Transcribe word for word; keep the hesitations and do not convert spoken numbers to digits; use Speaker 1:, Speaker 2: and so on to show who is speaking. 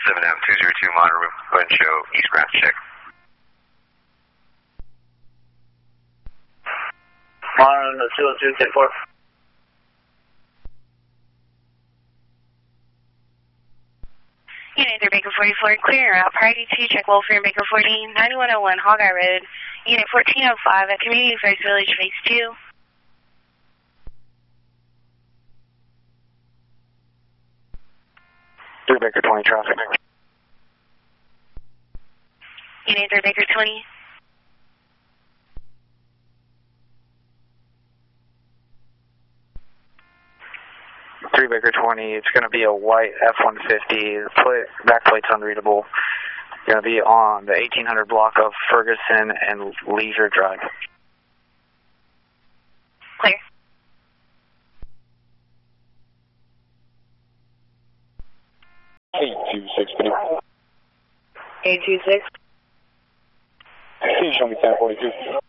Speaker 1: seven M two zero two monitor room. Go ahead and show East Grants check.
Speaker 2: Monitor room two oh two, ten four.
Speaker 3: Unit three Baker forty-four, clearing route. Priority two, check welfare Baker forty, ninety-one oh one Hogeye Road. Unit fourteen oh five at Community First Village, phase two.
Speaker 4: three Baker twenty traffic.
Speaker 3: Unit three Baker twenty.
Speaker 4: three Baker twenty, it's going to be a white F one fifty, the plate, back plate's unreadable. Going to be on the eighteen hundred block of Ferguson and Leisure Drive.
Speaker 3: Clear.
Speaker 5: eight two six, please.
Speaker 2: eight two six.
Speaker 5: Can you show me ten forty-two?